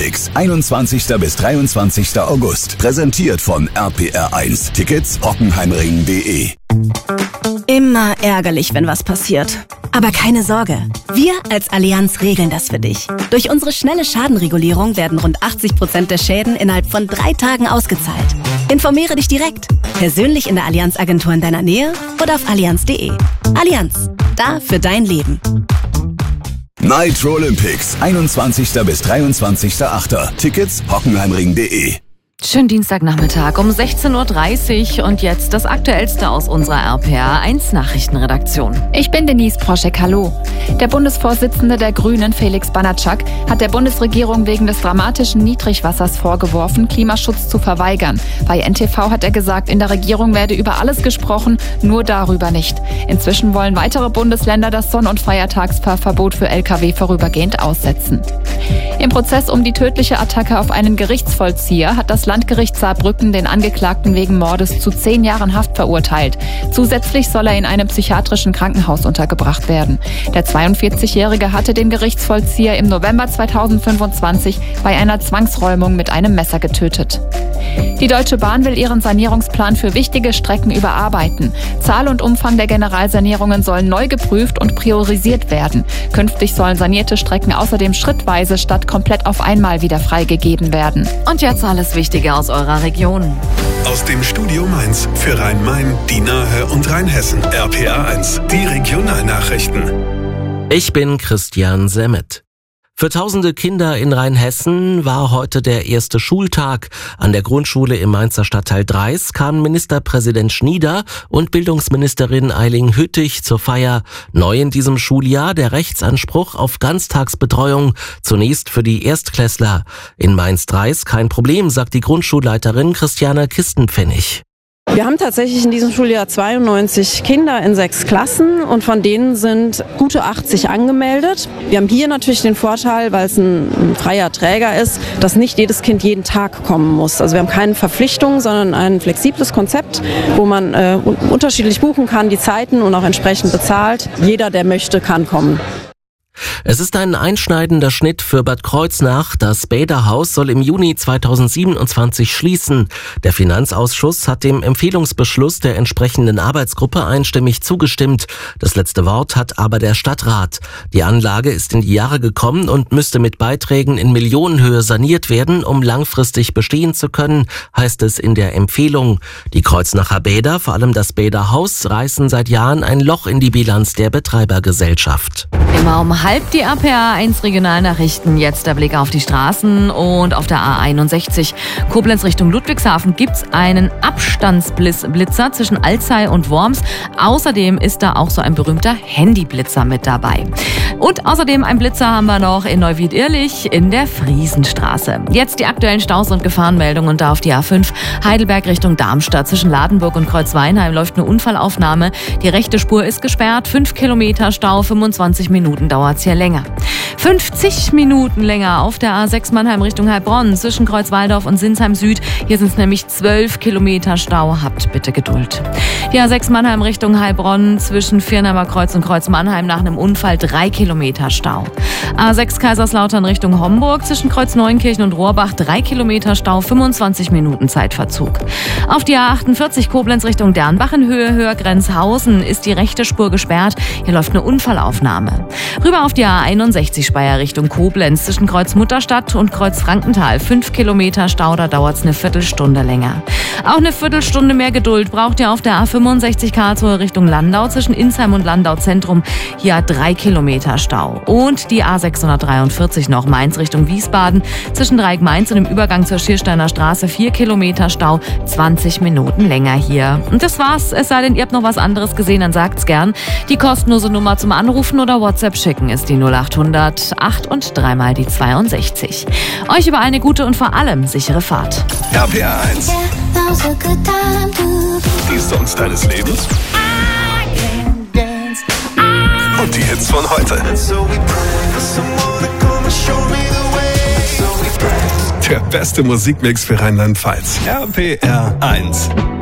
Olympics, 21. bis 23. August. Präsentiert von RPR1. Tickets hockenheimring.de. Immer ärgerlich, wenn was passiert. Aber keine Sorge, wir als Allianz regeln das für dich. Durch unsere schnelle Schadenregulierung werden rund 80% der Schäden innerhalb von 3 Tagen ausgezahlt. Informiere dich direkt, persönlich in der Allianz-Agentur in deiner Nähe oder auf allianz.de. Allianz, da für dein Leben. Nitro Olympics, 21. bis 23.8. Tickets hockenheimring.de. Schönen Dienstagnachmittag um 16.30 Uhr und jetzt das Aktuellste aus unserer RPR1 Nachrichtenredaktion. Ich bin Denise Proschek, hallo. Der Bundesvorsitzende der Grünen, Felix Banatschak, hat der Bundesregierung wegen des dramatischen Niedrigwassers vorgeworfen, Klimaschutz zu verweigern. Bei NTV hat er gesagt, in der Regierung werde über alles gesprochen, nur darüber nicht. Inzwischen wollen weitere Bundesländer das Sonn- und Feiertagsfahrverbot für Lkw vorübergehend aussetzen. Im Prozess um die tödliche Attacke auf einen Gerichtsvollzieher hat das Landgericht Saarbrücken den Angeklagten wegen Mordes zu 10 Jahren Haft verurteilt. Zusätzlich soll er in einem psychiatrischen Krankenhaus untergebracht werden. Der 42-Jährige hatte den Gerichtsvollzieher im November 2025 bei einer Zwangsräumung mit einem Messer getötet. Die Deutsche Bahn will ihren Sanierungsplan für wichtige Strecken überarbeiten. Zahl und Umfang der Generalsanierungen sollen neu geprüft und priorisiert werden. Künftig sollen sanierte Strecken außerdem schrittweise statt komplett auf einmal wieder freigegeben werden. Und jetzt alles Wichtige aus eurer Region. Aus dem Studio Mainz für Rhein-Main, die Nahe und Rheinhessen. RPR1, die Regionalnachrichten. Ich bin Christian Semmet. Für tausende Kinder in Rheinhessen war heute der erste Schultag. An der Grundschule im Mainzer Stadtteil Dreis kamen Ministerpräsident Schnieder und Bildungsministerin Eiling Hüttich zur Feier. Neu in diesem Schuljahr der Rechtsanspruch auf Ganztagsbetreuung, zunächst für die Erstklässler. In Mainz-Dreis kein Problem, sagt die Grundschulleiterin Christiane Kistenpfennig. Wir haben tatsächlich in diesem Schuljahr 92 Kinder in 6 Klassen und von denen sind gute 80 angemeldet. Wir haben hier natürlich den Vorteil, weil es ein freier Träger ist, dass nicht jedes Kind jeden Tag kommen muss. Also wir haben keine Verpflichtung, sondern ein flexibles Konzept, wo man unterschiedlich buchen kann, die Zeiten und auch entsprechend bezahlt. Jeder, der möchte, kann kommen. Es ist ein einschneidender Schnitt für Bad Kreuznach. Das Bäderhaus soll im Juni 2027 schließen. Der Finanzausschuss hat dem Empfehlungsbeschluss der entsprechenden Arbeitsgruppe einstimmig zugestimmt. Das letzte Wort hat aber der Stadtrat. Die Anlage ist in die Jahre gekommen und müsste mit Beiträgen in Millionenhöhe saniert werden, um langfristig bestehen zu können, heißt es in der Empfehlung. Die Kreuznacher Bäder, vor allem das Bäderhaus, reißen seit Jahren ein Loch in die Bilanz der Betreibergesellschaft. Immer um halb die RPR1 Regionalnachrichten. Jetzt der Blick auf die Straßen und auf der A61. Koblenz Richtung Ludwigshafen gibt's einen Abstandsblitzer zwischen Alzey und Worms. Außerdem ist da auch so ein berühmter Handyblitzer mit dabei. Und außerdem ein Blitzer haben wir noch in Neuwied-Irlich in der Friesenstraße. Jetzt die aktuellen Staus- und Gefahrenmeldungen und da auf die A5 Heidelberg Richtung Darmstadt. Zwischen Ladenburg und Kreuzweinheim läuft eine Unfallaufnahme. Die rechte Spur ist gesperrt. 5 Kilometer Stau, 25 Minuten dauert's hier länger. 50 Minuten länger auf der A6 Mannheim Richtung Heilbronn zwischen Kreuzwaldorf und Sinsheim Süd. Hier sind es nämlich 12 Kilometer Stau. Habt bitte Geduld. Die A6 Mannheim Richtung Heilbronn zwischen Viernheimer Kreuz und Kreuz Mannheim nach einem Unfall 3 Kilometer Stau. A6 Kaiserslautern Richtung Homburg zwischen Kreuz Neunkirchen und Rohrbach 3 Kilometer Stau, 25 Minuten Zeitverzug. Auf die A48 Koblenz Richtung Dernbach in Höhe Höher-Grenzhausen ist die rechte Spur gesperrt. Hier läuft eine Unfallaufnahme. Rüber auf die A61 Speyer Richtung Koblenz zwischen Kreuz Mutterstadt und Kreuz Frankenthal 5 Kilometer Stau, da dauert's eine Viertelstunde länger. Auch eine Viertelstunde mehr Geduld braucht ihr auf der A65 Karlsruhe Richtung Landau zwischen Insheim und Landau Zentrum. Hier 3 Kilometer Stau. Und die A643 noch Mainz Richtung Wiesbaden zwischen Dreieck-Mainz und dem Übergang zur Schiersteiner Straße 4 Kilometer Stau, 20 Minuten länger hier. Und das war's. Es sei denn, ihr habt noch was anderes gesehen, dann sagt's gern. Die kostenlose Nummer zum Anrufen oder WhatsApp schicken ist die 0800 8 und 3 mal die 62. Euch über eine gute und vor allem sichere Fahrt. RPR1. Die Songs deines Lebens. Und die Hits von heute. Der beste Musikmix für Rheinland-Pfalz. RPR1.